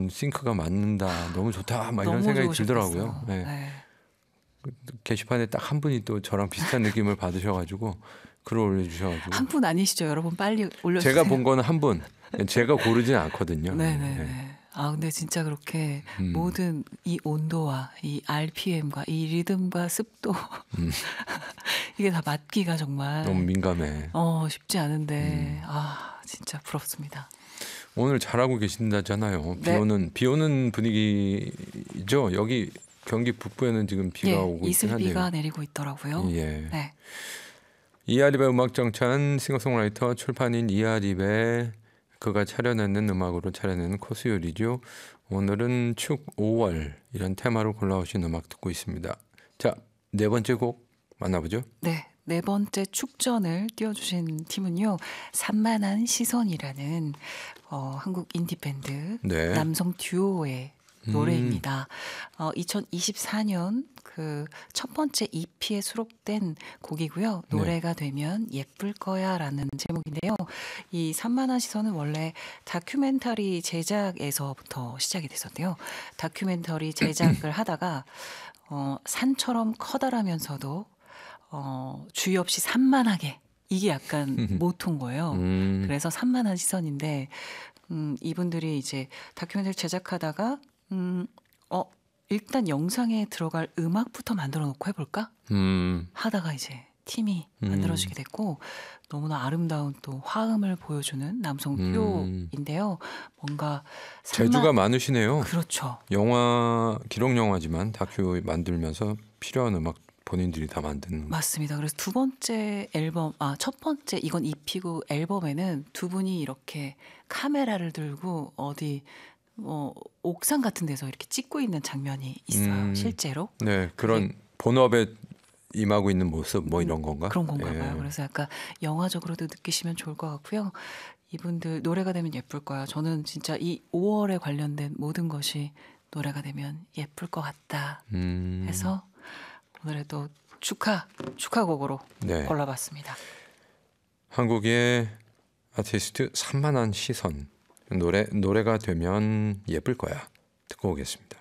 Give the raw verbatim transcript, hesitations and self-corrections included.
싱크가 맞는다. 너무 좋다. 막 이런 너무 생각이 좋으셨겠어. 들더라고요. 네. 네. 게시판에 딱 한 분이 또 저랑 비슷한 느낌을 받으셔가지고 글을 올려주셔가지고 한 분 아니시죠? 여러분 빨리 올려주세요. 제가 본 거는 한 분. 제가 고르진 않거든요. 네네네. 네. 아 근데 진짜 그렇게 음. 모든 이 온도와 이 알피엠과 이 리듬과 습도 음. 이게 다 맞기가 정말 너무 민감해. 어 쉽지 않은데 음. 아 진짜 부럽습니다. 오늘 잘하고 계신다잖아요. 네. 비 오는 비 오는 분위기죠. 여기 경기 북부에는 지금 비가 예, 오고 있긴 한데요. 이슬비가 내리고 있더라고요. 예. 네. 이하립의 음악 정찬 싱어송라이터 출판인 이하립의 그가 차려내는 음악으로 차려내는 코스 요리죠. 오늘은 축 오월 이런 테마로 골라오신 음악 듣고 있습니다. 자, 네 번째 곡 만나보죠. 네. 네 번째 축전을 띄워주신 팀은요. 산만한 시선이라는 어, 한국 인디밴드 네. 남성 듀오의 음. 노래입니다. 어, 이천이십사 년 그 첫 번째 이피에 수록된 곡이고요. 네. 노래가 되면 예쁠 거야라는 제목인데요. 이 산만한 시선은 원래 다큐멘터리 제작에서부터 시작이 됐었대요. 다큐멘터리 제작을 하다가 어, 산처럼 커다라면서도 어, 주의 없이 산만하게 이게 약간 모토인 거예요. 음. 그래서 산만한 시선인데 음, 이분들이 이제 다큐멘터리 제작하다가 음, 어, 일단 영상에 들어갈 음악부터 만들어 놓고 해볼까? 음. 하다가 이제 팀이 음. 만들어지게 됐고 너무나 아름다운 또 화음을 보여주는 남성 음. 듀오인데요. 뭔가 재주가 많으시네요. 그렇죠. 영화 기록 영화지만 다큐 만들면서 필요한 음악 본인들이 다 만드는. 맞습니다. 그래서 두 번째 앨범, 아, 첫 번째 이건 이피고 앨범에는 두 분이 이렇게 카메라를 들고 어디 뭐 옥상 같은 데서 이렇게 찍고 있는 장면이 있어요. 음. 실제로. 네, 그런 본업에 임하고 있는 모습 뭐 이런 건가? 그런 건가 예. 봐요. 그래서 약간 영화적으로도 느끼시면 좋을 것 같고요. 이분들 노래가 되면 예쁠 거야. 저는 진짜 이 오월에 관련된 모든 것이 노래가 되면 예쁠 것 같다 음. 해서 오늘의 또 축하 축하곡으로 네. 골라봤습니다. 한국의 아티스트 산만한 시선 노래 노래가 되면 예쁠 거야 듣고 오겠습니다.